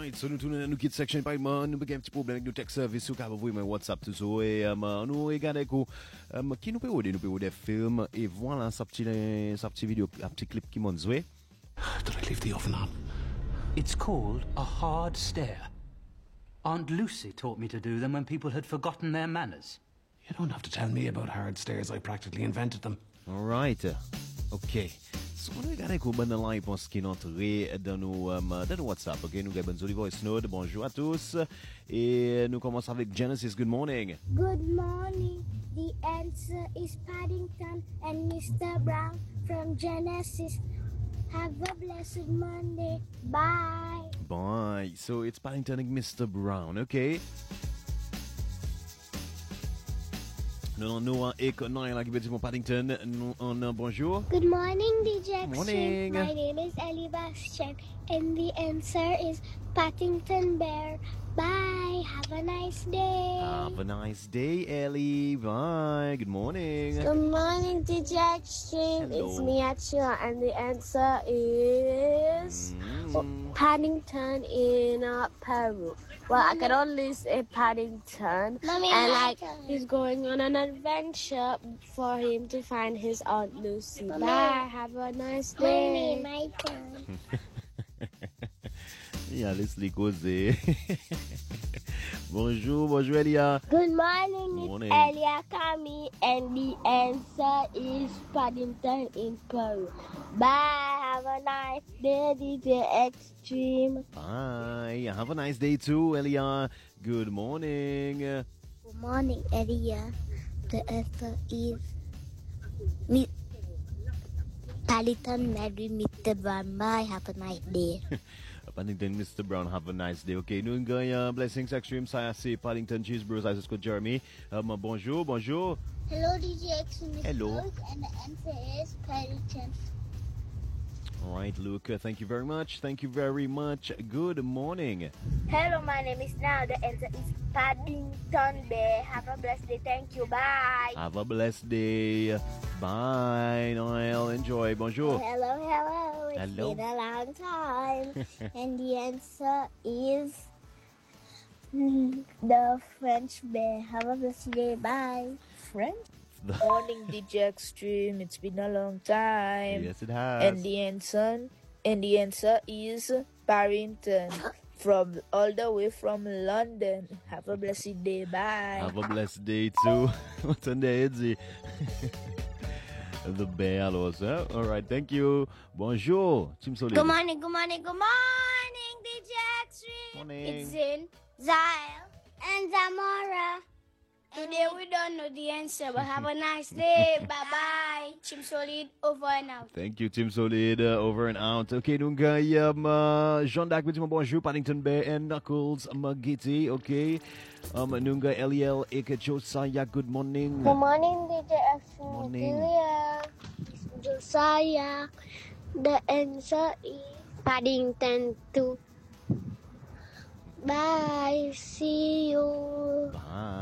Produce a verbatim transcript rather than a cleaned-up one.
Alright, so nous tournons dans notre section paiement, nous avons un petit problème avec nos tech service, nous avons vraiment WhatsApp tout ça, et um, nous regardons quoi, um, qui nous peut aider, nous peut aider des films, et voilà, sa petite, sa petite vidéo, un petit clip qui monte joué. Did I leave the oven on? It's called a hard stare. Aunt Lucy taught me to do them when people had forgotten their manners. You don't have to tell me about hard stairs. I practically invented them. Alright, ok. So, nous regardons quoi, ben là, il pense qu'il est entré dans nos, um, dans nos WhatsApp, ok? Nous avons une voice note, bonjour à tous, et nous commençons avec Genesis, good morning. Good morning. The answer is Paddington and Mister Brown from Genesis. Have a blessed Monday. Bye. Bye. So it's Paddington and Mister Brown, okay? Non, non, non, et non, il y a qui veut dire Paddington. Non, non, bonjour. Good morning, D J Extreme. Morning. My name is Ellie Bastian, and the answer is Paddington Bear. Bye. Have a nice day. Have a nice day, Ellie. Bye. Good morning. Good morning, D J Extreme. Hello. It's me, Achille, and the answer is Mm. Paddington in uh, Peru. Well, I can only say Paddington, Mommy, and my like turn. he's going on an adventure for him to find his Aunt Lucy. Mommy. Bye. Have a nice Mommy, day. my turn. Yeah, laisse-les causer. Bonjour, bonjour, Elia. Good morning, Morning. it's Elia Kami, and the answer is Paddington in Peru. Bye. Have a nice day, D J Extreme. Bye. Have a nice day too, Elia. Good morning. Good morning, Elia. The answer is Mi- Paddington marry Mister Brown. Bye. Have a nice day. Paddington, Mister Brown, have a nice day. Ok, nous avons Blessings Extreme, ça c'est Paddington Cheese Bros, ça c'est Jeremy. Um, bonjour, bonjour. Hello, D J Extreme. Hello. And the answer is Paddington. All right, Luke, uh, thank you very much. Thank you very much. Good morning. Hello, my name is Now. The answer is Paddington Bear. Have a blessed day. Thank you. Bye. Have a blessed day. Bye, Noel. Enjoy. Bonjour. Hello, hello. It's Hello. been a long time. And the answer is mm, the French bear. Have a blessed day. Bye. French? Morning, D J Extreme. It's been a long time. Yes, it has. And the answer, and the answer is Barrington, from all the way from London. Have a blessed day. Bye. Have a blessed day too. What's on the Eddie? The bear also. All right, thank you. Bonjour. Team Solid. Good morning, good morning, good morning, D J Extreme. Morning. It's Zin, Zyle, and Zamora. Today we don't know the answer, but have a nice day. Bye-bye. Chim Solid, over and out. Thank you, Team Solid. Uh, over and out. Ok, donc, euh, um, uh, Jean Dac, dis-moi bonjour, Paddington Bear and Knuckles McGitty. Ok. Um, Nunga L E L Eke Josiah, good morning. Good morning, D J Extreme. Morning. Julia. Josiah. The answer is Paddington too. Bye. See you. Bye.